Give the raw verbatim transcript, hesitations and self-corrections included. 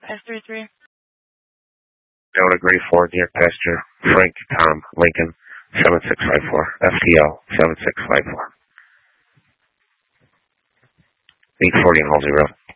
S three three. Delta Gray four, Deer Pasture, Frank, Tom, Lincoln, seven six five four, F T L, seven six five four. eight forty and Halsey Road.